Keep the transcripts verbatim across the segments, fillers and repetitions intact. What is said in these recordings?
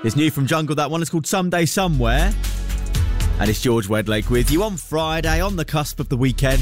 It's new from Jungle, that one. It's called Someday Somewhere. And it's George Wedlake with you on Friday, on the cusp of the weekend.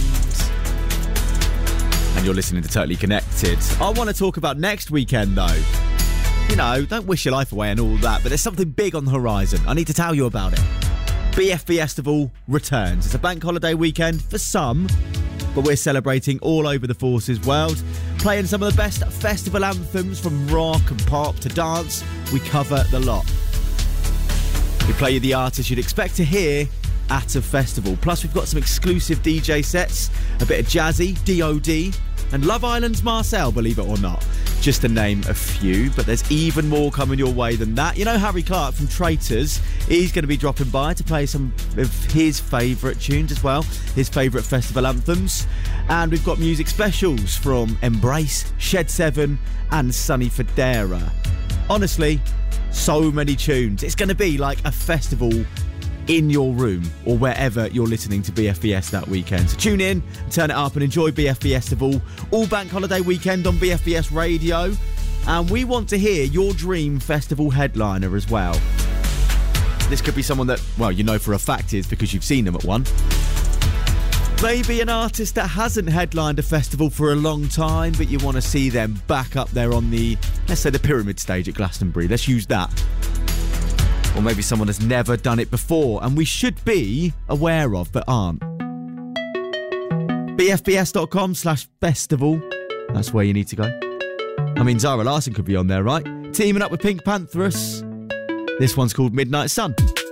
And you're listening to Totally Connected. I want to talk about next weekend, though. You know, don't wish your life away and all that, but there's something big on the horizon. I need to tell you about it. B F Festival returns. It's a bank holiday weekend for some, but we're celebrating all over the Forces world, playing some of the best festival anthems from rock and pop to dance. We cover the lot. We play you the artists you'd expect to hear at a festival. Plus, we've got some exclusive D J sets, a bit of Jazzy, D O D, and Love Island's Marcel, believe it or not. Just to name a few, but there's even more coming your way than that. You know Harry Clark from Traitors, he's going to be dropping by to play some of his favourite tunes as well, his favourite festival anthems. And we've got music specials from Embrace, Shed seven and Sonny Fodera. Honestly, so many tunes. It's going to be like a festival in your room or wherever you're listening to B F B S that weekend. So tune in, turn it up and enjoy B F Festival all bank holiday weekend on B F B S Radio. And we want to hear your dream festival headliner as well. This could be someone that, well, you know for a fact is because you've seen them at one. Maybe an artist that hasn't headlined a festival for a long time, but you want to see them back up there on the, let's say, the pyramid stage at Glastonbury. Let's use that. Or maybe someone has never done it before and we should be aware of but aren't. B F B S dot com slash festival. That's where you need to go. I mean, Zara Larsson could be on there, right? Teaming up with Pink Pantheress. This one's called Midnight Sun.